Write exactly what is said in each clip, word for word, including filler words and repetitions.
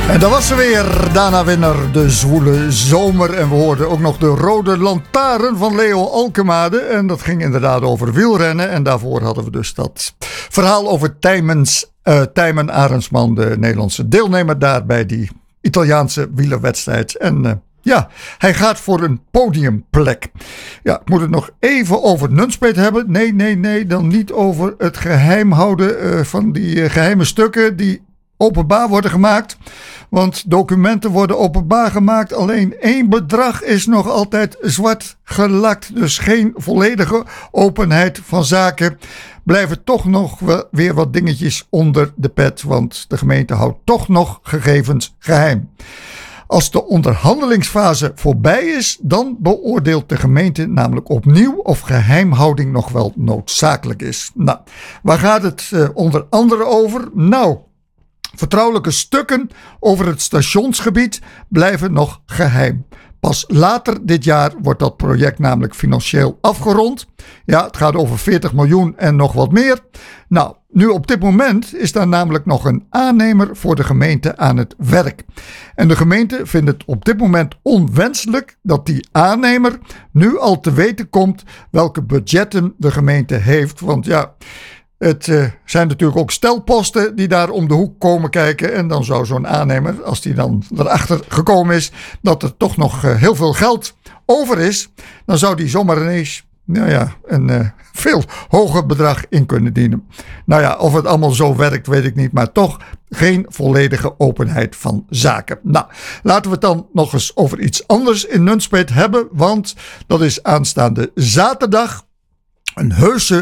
En dat was ze weer, Dana-winner, de zwoele zomer. En we hoorden ook nog de rode lantaarn van Leo Alkemade. En dat ging inderdaad over wielrennen. En daarvoor hadden we dus dat verhaal over Tijmens, uh, Tijmen Arendsman, de Nederlandse deelnemer daar bij die Italiaanse wielerwedstrijd. En uh, ja, hij gaat voor een podiumplek. Ja, ik moet het nog even over Nunspeet hebben. Nee, nee, nee, dan niet over het geheim houden uh, van die uh, geheime stukken die openbaar worden gemaakt. Want documenten worden openbaar gemaakt. Alleen één bedrag is nog altijd zwart gelakt. Dus geen volledige openheid van zaken. Blijven toch nog weer wat dingetjes onder de pet. Want de gemeente houdt toch nog gegevens geheim. Als de onderhandelingsfase voorbij is, dan beoordeelt de gemeente namelijk opnieuw of geheimhouding nog wel noodzakelijk is. Nou, waar gaat het uh, onder andere over? Nou, vertrouwelijke stukken over het stationsgebied blijven nog geheim. Pas later dit jaar wordt dat project namelijk financieel afgerond. Ja, het gaat over veertig miljoen en nog wat meer. Nou, nu op dit moment is daar namelijk nog een aannemer voor de gemeente aan het werk. En de gemeente vindt het op dit moment onwenselijk dat die aannemer nu al te weten komt welke budgetten de gemeente heeft. Want ja, het uh, zijn natuurlijk ook stelposten die daar om de hoek komen kijken. En dan zou zo'n aannemer, als die dan erachter gekomen is dat er toch nog uh, heel veel geld over is, dan zou die zomaar ineens nou ja, een uh, veel hoger bedrag in kunnen dienen. Nou ja, of het allemaal zo werkt, weet ik niet. Maar toch geen volledige openheid van zaken. Nou, laten we het dan nog eens over iets anders in Nunspeet hebben. Want dat is aanstaande zaterdag een heuse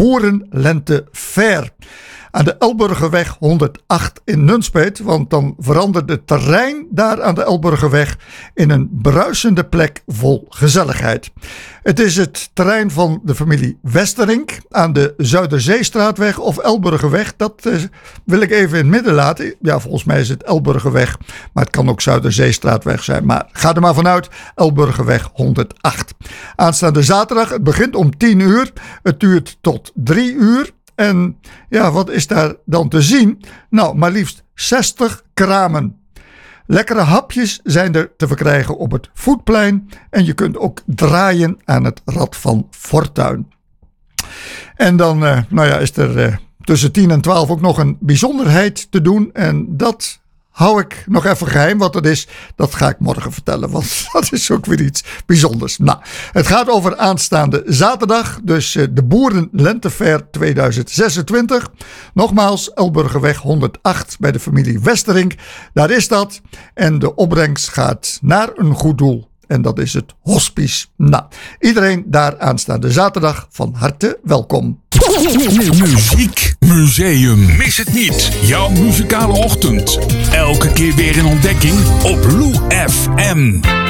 boerenlentefair aan de Elburgerweg honderdacht in Nunspeet. Want dan verandert het terrein daar aan de Elburgerweg in een bruisende plek vol gezelligheid. Het is het terrein van de familie Westerink aan de Zuiderzeestraatweg of Elburgerweg. Dat uh, wil ik even in het midden laten. Ja, volgens mij is het Elburgerweg, maar het kan ook Zuiderzeestraatweg zijn. Maar ga er maar vanuit, Elburgerweg honderdacht. Aanstaande zaterdag, het begint om tien uur. Het duurt tot drie uur. En ja, wat is daar dan te zien? Nou, maar liefst zestig kramen. Lekkere hapjes zijn er te verkrijgen op het Voetplein. En je kunt ook draaien aan het Rad van Fortuin. En dan uh, nou ja, is er uh, tussen tien en twaalf ook nog een bijzonderheid te doen. En dat hou ik nog even geheim. Wat dat is, dat ga ik morgen vertellen. Want dat is ook weer iets bijzonders. Nou, het gaat over aanstaande zaterdag. Dus uh, de Boerenlentefair tweeduizend zesentwintig. Nogmaals, Elburgerweg honderdacht bij de familie Westerink. Daar is dat. En de opbrengst gaat naar een goed doel. En dat is het hospice. Nou, iedereen daar aanstaande zaterdag van harte welkom. Muziek Museum. Mis het niet. Jouw muzikale ochtend. Elke keer weer een ontdekking op Lou F M.